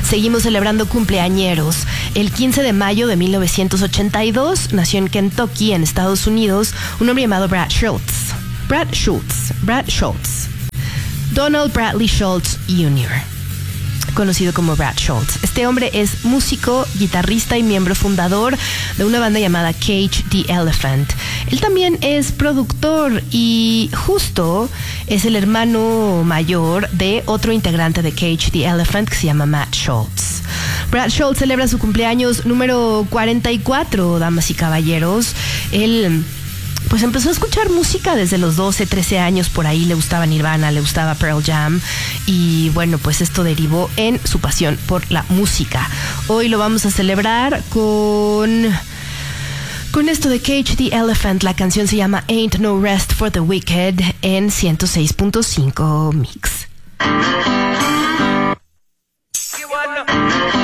Seguimos celebrando cumpleañeros. El 15 de mayo de 1982 nació en Kentucky, en Estados Unidos, un hombre llamado Brad Schultz. Donald Bradley Schultz Jr., conocido como Brad Schultz. Este hombre es músico, guitarrista y miembro fundador de una banda llamada Cage the Elephant. Él también es productor y justo es el hermano mayor de otro integrante de Cage the Elephant que se llama Matt Schultz. Brad Schultz celebra su cumpleaños número 44, damas y caballeros. Él pues empezó a escuchar música desde los 12, 13 años, por ahí le gustaba Nirvana, le gustaba Pearl Jam, y bueno, pues esto derivó en su pasión por la música. Hoy lo vamos a celebrar con esto de Cage the Elephant. La canción se llama Ain't No Rest for the Wicked en 106.5 Mix.